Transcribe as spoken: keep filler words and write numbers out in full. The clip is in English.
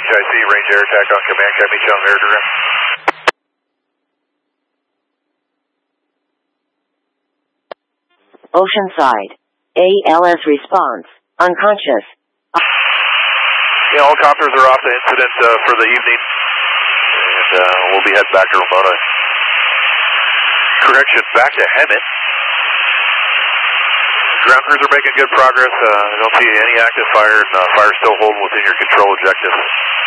I C, range air attack on command. Can I meet you on the aerodrome? Oceanside. A L S response. Unconscious. Yeah, all copters are off the incident uh, for the evening. And uh, we'll be heading back to Ramona. Correction, back to Hemet. Ground crews are making good progress. Uh, I don't see any active fire, and uh, fire still holding within your control objectives.